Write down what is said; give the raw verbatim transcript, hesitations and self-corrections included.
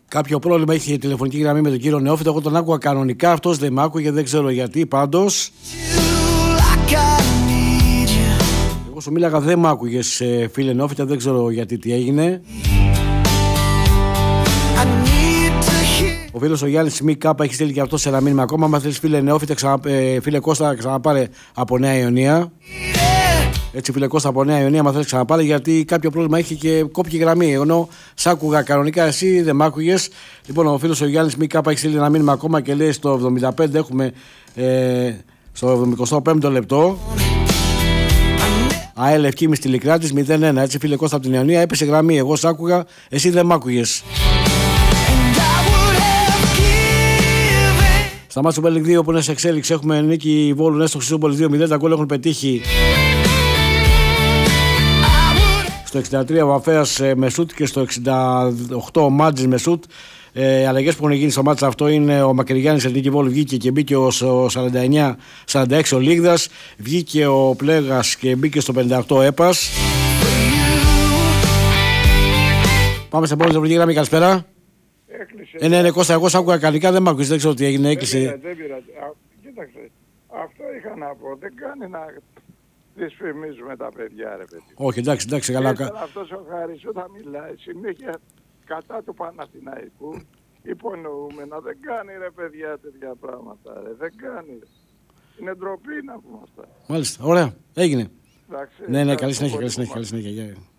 Κάποιο πρόβλημα είχε η τηλεφωνική γραμμή με τον κύριο Νεόφυτο. Εγώ τον άκουγα κανονικά, αυτός δεν μ' άκουγε, δεν ξέρω γιατί. Πάντως, εγώ σου μίλαγα, δεν μ' άκουγες, φίλε Νεόφυτα, δεν ξέρω γιατί, τι έγινε. Ο φίλος ο Γιάννης Μη Κάπα έχει στείλει και αυτό σε ένα μήνυμα ακόμα. Αν θέλεις, φίλε Νεόφυτα, ξανα, ε, φίλε Κώστα, ξαναπάρε από Νέα Ιωνία. Έτσι, φίλε Κώστα από Νέα Ιωνία, αν θέλεις, ξαναπάρε, γιατί κάποιο πρόβλημα είχε και κόπηκε η γραμμή. Ενώ σ' άκουγα κανονικά, εσύ δεν μ' άκουγες. Λοιπόν, ο φίλος ο Γιάννης Μη Κάπα έχει στείλει ένα μήνυμα ακόμα και λέει στο εβδομήντα πέντε έχουμε ε, στο εβδομήντα πέμπτο λεπτό. ΑΕΛ Ευκήμης Τηλικράτης μηδέν ένα. Έτσι, φίλε Κώστα από την Ιωνία, έπεσε γραμμή. Εγώ σ' άκουγα, εσύ δεν μ' άκουγες. Στα μάτια του Μπέλινγκ δύο που είναι σε εξέλιξη έχουμε νίκη Βόλου Νέστο Χρυσούπολης δύο μηδέν. Τα γκολ έχουν πετύχει στο εξήντα τρία ο Αφέας με σουτ και στο εξήντα οκτώ ο Μάτζης με σουτ. Ε, αλλαγές που έχουν γίνει στο μάτσα αυτό είναι ο Μακρυγιάννης Εθνική Βόλου βγήκε και μπήκε ο σαράντα εννιά σαράντα έξι ο Λίγδας, βγήκε ο Πλέγας και μπήκε στο πενήντα οκτώ ο Έπας. Πάμε σε επόμενη τηλεφωνική γραμμή, καλησπέρα. Έκλεισε. Ε, ναι, ναι, Κώστα, εγώ σ' άκουγα κανονικά, δεν μ' άκουσες, δεν ξέρω τι έγινε, έκλεισε. Δεν πειράζει, δεν πειράζει. Κοίταξε, αυτό είχα να πω, δεν κάνει να δυσφημίζουμε τα παιδιά, ρε παιδί. Όχι, εντάξει, εντάξει, καλά. Αυτός ο Χάρης όταν μιλάει συνέχεια κατά του Παναθηναϊκού, υπονοούμενα, δεν κάνει ρε παιδιά τέτοια πράγματα, ρε, δεν κάνει. Είναι ντροπή να πούμε αυτά. Μάλιστα, ωραία, έγινε. Εντάξει, ναι, ναι, καλή συνέχεια, καλή συνέχεια, καλή συνέχεια.